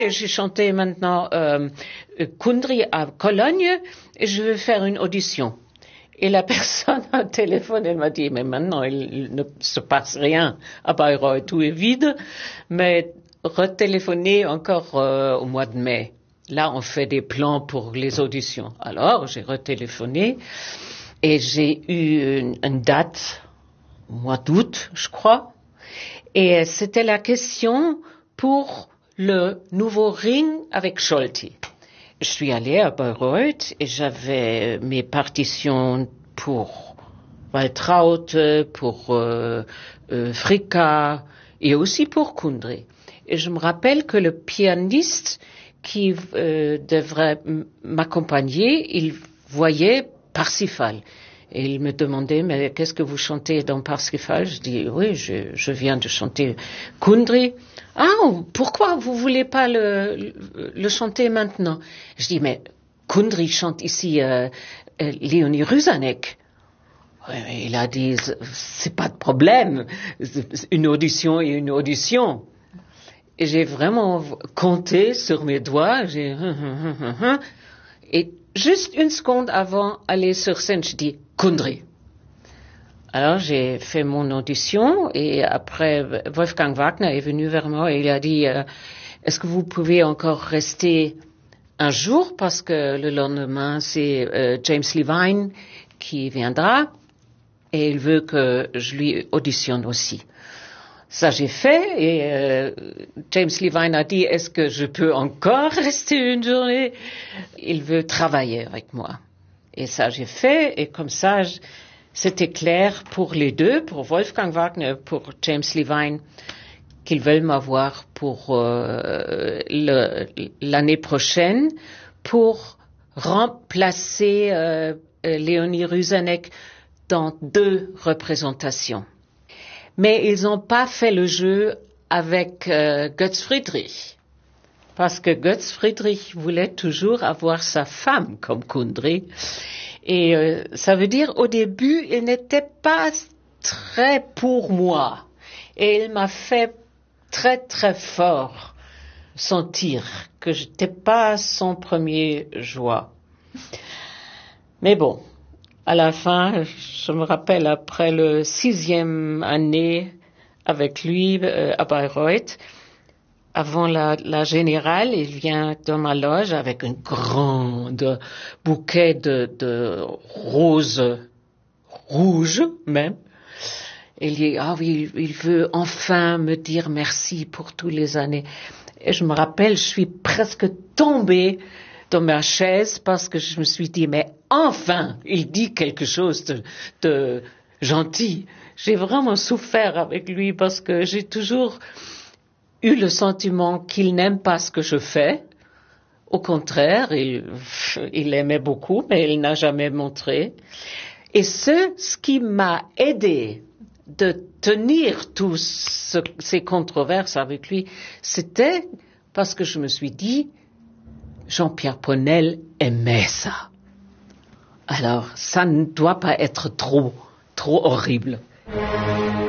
J'ai chanté maintenant Kundry à Cologne et je veux faire une audition. Et la personne au téléphone, elle m'a dit, mais maintenant, il ne se passe rien à Bayreuth, tout est vide, mais retéléphoner encore au mois de mai. Là, on fait des plans pour les auditions. Alors, j'ai retéléphoné et j'ai eu une date, au mois d'août, je crois, et c'était la question pour le nouveau ring avec Scholti. Je suis allée à Bayreuth et j'avais mes partitions pour Waltraud, pour Fricka et aussi pour Kundry. Et je me rappelle que le pianiste qui devrait m'accompagner, il voyait Parsifal. Et il me demandait, mais qu'est-ce que vous chantez dans Parsifal? Je dis, oui, je viens de chanter Kundry. Ah, pourquoi vous voulez pas le chanter maintenant? Je dis, mais Kundry chante ici Léonie Ruzanek. Ouais, il a dit, c'est pas de problème, une audition et une audition. Et j'ai vraiment compté sur mes doigts, et juste une seconde avant d'aller sur scène, je dis Kundry. Alors j'ai fait mon audition et après Wolfgang Wagner est venu vers moi et il a dit est-ce que vous pouvez encore rester un jour parce que le lendemain c'est James Levine qui viendra et il veut que je lui auditionne aussi. Ça j'ai fait et James Levine a dit est-ce que je peux encore rester une journée? Il veut travailler avec moi. Et ça j'ai fait et comme ça c'était clair pour les deux, pour Wolfgang Wagner, pour James Levine, qu'ils veulent m'avoir pour l'année prochaine pour remplacer Léonie Ruzanek dans 2 représentations. Mais ils n'ont pas fait le jeu avec Götz Friedrich. Parce que Götz Friedrich voulait toujours avoir sa femme comme Kundry. Et ça veut dire, au début, il n'était pas très pour moi. Et il m'a fait très, très fort sentir que je n'étais pas son premier joie. Mais bon, à la fin, je me rappelle, après le 6e année avec lui à Bayreuth, avant la générale, il vient dans ma loge avec un grand bouquet de roses rouges même. Et il dit, ah oui, il veut enfin me dire merci pour toutes les années. Et je me rappelle, je suis presque tombée dans ma chaise parce que je me suis dit, mais enfin, il dit quelque chose de gentil. J'ai vraiment souffert avec lui parce que j'ai toujours eu le sentiment qu'il n'aime pas ce que je fais. Au contraire, il aimait beaucoup, mais il n'a jamais montré. Et ce qui m'a aidé de tenir tous ces controverses avec lui, c'était parce que je me suis dit, Jean-Pierre Ponel aimait ça. Alors, ça ne doit pas être trop horrible.